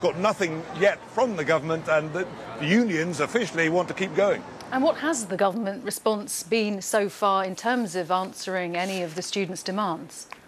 Got nothing yet from the government, and the unions officially want to keep going. And what has the government response been so far in terms of answering any of the students' demands?